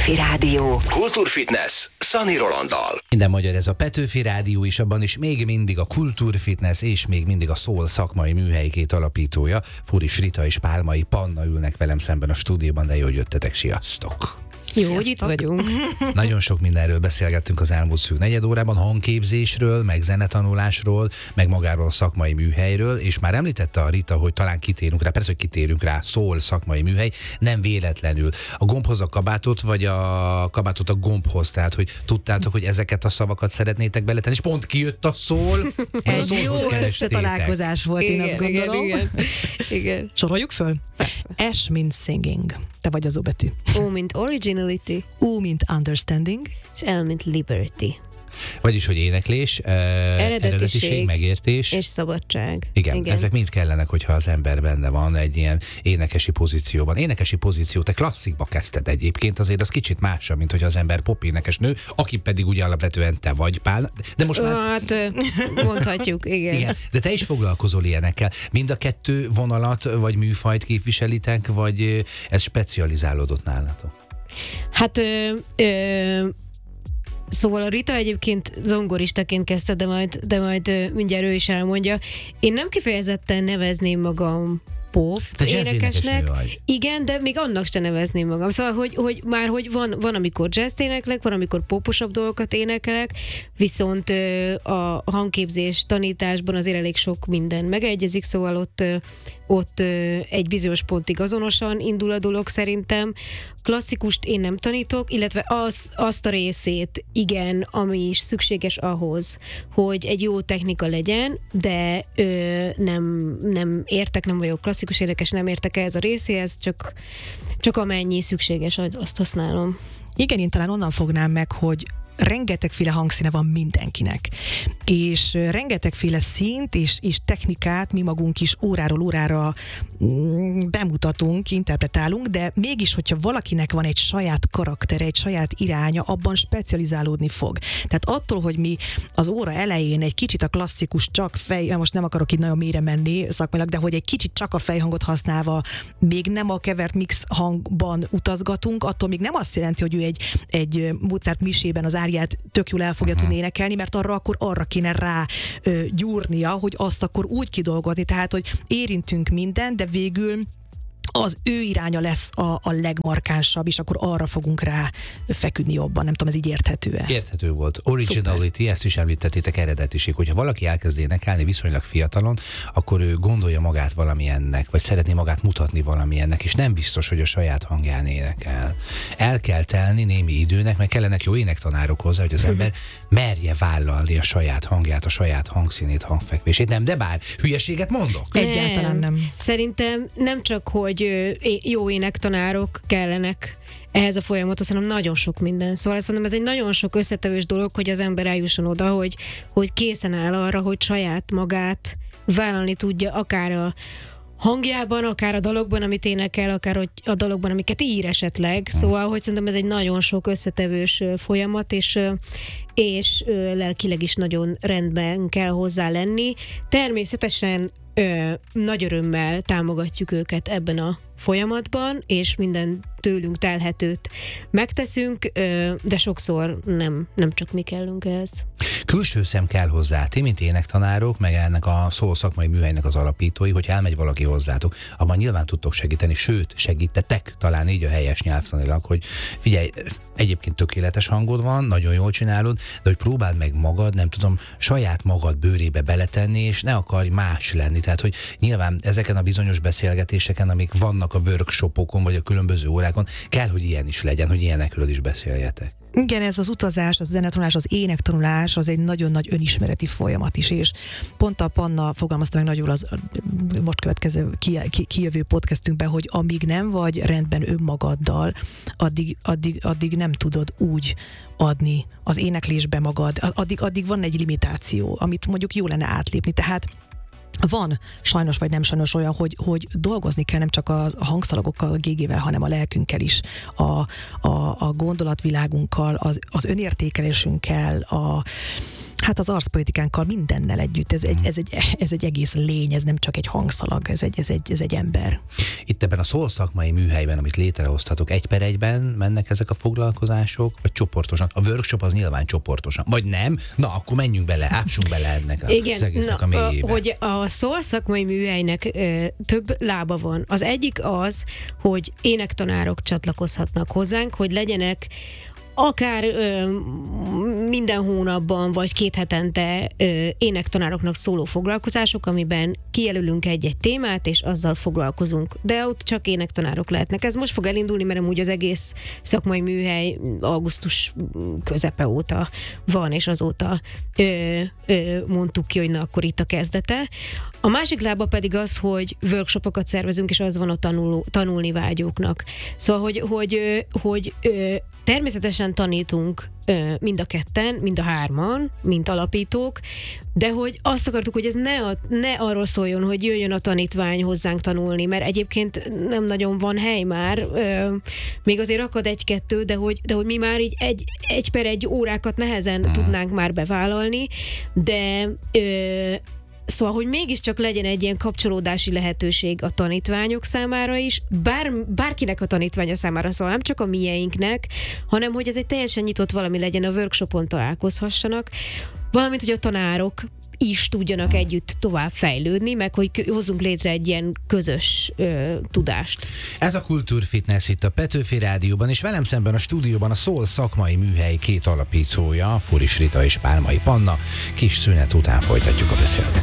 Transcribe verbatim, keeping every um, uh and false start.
Petőfi Rádió. Kultúrfitness Szani Rolanddal. Minden magyar, ez a Petőfi Rádió is, abban is még mindig a Kultúrfitness és még mindig a Soul szakmai műhely két alapítója, Furis Rita és Pálmai Panna ülnek velem szemben a stúdióban, de jó, hogy jöttetek, sziasztok! Jó, hogy itt vagyunk. Nagyon sok mindenről beszélgettünk az elmúlt szűk negyed órában, hangképzésről, meg zenetanulásról, meg magáról a szakmai műhelyről, és már említette a Rita, hogy talán kitérünk rá, persze, hogy kitérünk rá, Soul szakmai műhely, nem véletlenül. A gombhoz a kabátot, vagy a kabátot a gombhoz, tehát hogy tudtátok, hogy ezeket a szavakat szeretnétek beletenni, és pont kijött a Soul, egy jó összetalálkozás volt, igen, én azt gondolom. Igen, igen, igen. Soroljuk föl? Persze. S mint singing. Te vagy az óbetű. O mint originality. U mint understanding. És L mint liberty. Vagyis, hogy éneklés, uh, eredetiség, megértés. És szabadság. Igen, Igen, ezek mind kellenek, hogyha az ember benne van egy ilyen énekesi pozícióban. Énekesi pozíció, te klasszikba kezdted egyébként, azért az kicsit másabb, mint hogy az ember popénekes nő, aki pedig ugye alapvetően te vagy, Pál. De most már... Hát mondhatjuk, igen. igen. De te is foglalkozol ilyenekkel. Mind a kettő vonalat vagy műfajt képviselitek, vagy ez specializálódott nálatok? Hát ö, ö, szóval a Rita egyébként zongoristaként kezdte, de majd, de majd mindjárt ő is elmondja. Én nem kifejezetten nevezném magam pop te énekesnek. Igen, de még annak sem nevezném magam. Szóval, hogy, hogy már hogy van, van, amikor jazz éneklek, van, amikor poposabb dolgokat énekelek, viszont ö, a hangképzés tanításban azért elég sok minden megegyezik, szóval ott, ö, ott ö, egy bizonyos pontig azonosan indul a dolog szerintem. Klasszikust én nem tanítok, illetve az, azt a részét, igen, ami is szükséges ahhoz, hogy egy jó technika legyen, de ö, nem, nem értek, nem vagyok klasszikus énekes, nem értek ehhez a részéhez, csak, csak amennyi szükséges, azt használom. Igen, én talán onnan fognám meg, hogy rengetegféle hangszíne van mindenkinek, és rengetegféle színt és, és technikát mi magunk is óráról órára bemutatunk, interpretálunk, de mégis, hogyha valakinek van egy saját karaktere, egy saját iránya, abban specializálódni fog. Tehát attól, hogy mi az óra elején egy kicsit a klasszikus csak fej, most nem akarok itt nagyon mélyre menni szakmailag, de hogy egy kicsit csak a fejhangot használva még nem a kevert mix hangban utazgatunk, attól még nem azt jelenti, hogy ő egy, egy Mozart misében az áriát tök jól el fogja tudni énekelni, mert arra akkor arra kéne rá ö, gyúrnia, hogy azt akkor úgy kidolgozni, tehát, hogy érintünk mindent, de végül az ő iránya lesz a, a legmarkánsabb, és akkor arra fogunk rá feküdni jobban. Nem tudom, ez így érthető-e? Érthető volt. Originality, Szuper. Ezt is említettétek, eredetiség. Hogyha valaki elkezd énekelni viszonylag fiatalon, akkor ő gondolja magát valamilyennek, vagy szeretné magát mutatni valamilyennek, és nem biztos, hogy a saját hangján énekel. El kell telni némi időnek, meg kellenek jó énektanárok hozzá, hogy az ember merje vállalni a saját hangját, a saját hangszínét, hangfekvését. Nem, de bár hülyeséget mondok? Egyáltalán nem. Szerintem nem csak, hogy jó énektanárok kellenek ehhez a folyamathoz, hanem nagyon sok minden. Szóval szerintem ez egy nagyon sok összetevős dolog, hogy az ember eljusson oda, hogy, hogy készen áll arra, hogy saját magát vállalni tudja, akár a hangjában, akár a dalokban, amit énekel, akár a dalokban, amiket ír esetleg. Szóval, hogy szerintem ez egy nagyon sok összetevős folyamat, és, és lelkileg is nagyon rendben kell hozzá lenni. Természetesen Ö, nagy örömmel támogatjuk őket ebben a folyamatban, és minden tőlünk telhetőt megteszünk, ö, de sokszor nem, nem csak mi kellünk ehhez. Külső szem kell hozzá. Ti, mint énektanárok, meg ennek a Soul szakmai műhelynek az alapítói, hogy elmegy valaki hozzátok, abban nyilván tudtok segíteni, sőt, segítetek, talán így a helyes nyelvtanilag, hogy figyelj, egyébként tökéletes hangod van, nagyon jól csinálod, de hogy próbáld meg magad, nem tudom, saját magad bőrébe beletenni, és ne akarj más lenni. Tehát, hogy nyilván ezeken a bizonyos beszélgetéseken, amik vannak a workshopokon, vagy a különböző órákon, kell, hogy ilyen is legyen, hogy ilyenekről is beszéljetek. Igen, ez az utazás, az zenetanulás, az énektanulás, az egy nagyon nagy önismereti folyamat is, és pont a Panna fogalmazta meg nagyon az most következő ki, ki, kijövő podcastünkben, hogy amíg nem vagy rendben önmagaddal, addig, addig, addig nem tudod úgy adni az éneklésbe magad, addig, addig van egy limitáció, amit mondjuk jó lenne átlépni, tehát van sajnos vagy nem sajnos olyan, hogy, hogy dolgozni kell nem csak a hangszalagokkal, a gégével, hanem a lelkünkkel is, a, a, a gondolatvilágunkkal, az, az önértékelésünkkel, a Hát az arszpolitikánkkal mindennel együtt, ez egy, ez egy, ez egy egész lény, ez nem csak egy hangszalag, ez egy, ez egy, ez egy ember. Itt ebben a szól szakmai műhelyben, amit létrehoztatok, egy per egyben mennek ezek a foglalkozások, vagy csoportosan? A workshop az nyilván csoportosan. Vagy nem? Na, akkor menjünk bele, ássunk bele ennek a, igen, az egésznek na, a mélyébe. Hogy a szól szakmai műhelynek ö, több lába van. Az egyik az, hogy énektanárok csatlakozhatnak hozzánk, hogy legyenek akár ö, minden hónapban, vagy két hetente ö, énektanároknak szóló foglalkozások, amiben kijelölünk egy-egy témát, és azzal foglalkozunk. De ott csak énektanárok lehetnek. Ez most fog elindulni, mert amúgy az egész szakmai műhely augusztus közepe óta van, és azóta ö, ö, mondtuk ki, hogy na, akkor itt a kezdete. A másik lába pedig az, hogy workshopokat szervezünk, és az van a tanuló, tanulni vágyóknak. Szóval, hogy, hogy, hogy, hogy természetesen tanítunk mind a ketten, mind a hárman, mint alapítók, de hogy azt akartuk, hogy ez ne, a, ne arról szóljon, hogy jöjjön a tanítvány hozzánk tanulni, mert egyébként nem nagyon van hely már, még azért akad egy-kettő, de hogy, de hogy mi már így egy, egy per egy órákat nehezen hmm. tudnánk már bevállalni, de szóval, hogy mégiscsak legyen egy ilyen kapcsolódási lehetőség a tanítványok számára is, bár, bárkinek a tanítványa számára, szóval nem csak a mieinknek, hanem hogy ez egy teljesen nyitott valami legyen, a workshopon találkozhassanak, valamint, hogy a tanárok is tudjanak együtt tovább fejlődni, meg hogy hozzunk létre egy ilyen közös ö, tudást. Ez a Kultúrfitness itt a Petőfi Rádióban, és velem szemben a stúdióban a Szól szakmai műhely két alapítója, Furis Rita és Pálmai Panna. Kis szünet után folytatjuk a beszélgetést.